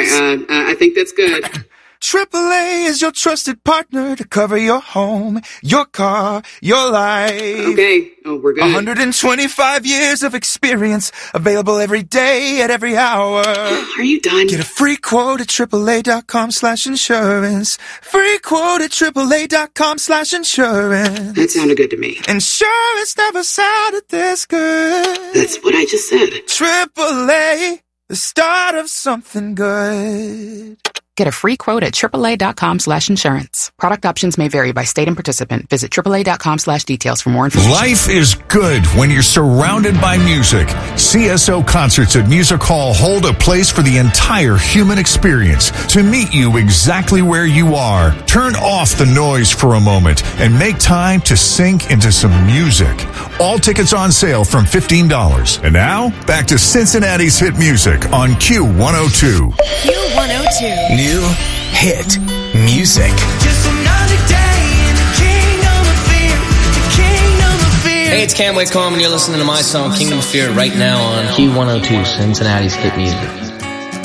I think that's good. AAA is your trusted partner to cover your home, your car, your life. Okay. Oh, we're good. 125 years of experience, available every day at every hour. Are you done? Get a free quote at AAA.com/insurance. Free quote at AAA.com/insurance. That sounded good to me. Insurance never sounded this good. That's what I just said. AAA, the start of something good. Get a free quote at AAA.com/insurance. Product options may vary by state and participant. Visit AAA.com/details for more information. Life is good when you're surrounded by music. CSO Concerts at Music Hall hold a place for the entire human experience to meet you exactly where you are. Turn off the noise for a moment and make time to sink into some music. All tickets on sale from $15. And now, back to Cincinnati's hit music on Q102. Q102. New hit music. Just another day in the kingdom of fear. The kingdom of fear. Hey, it's Cam Wake Home, and you're listening to my song Kingdom of Fear right now on Q102, Cincinnati's hit music.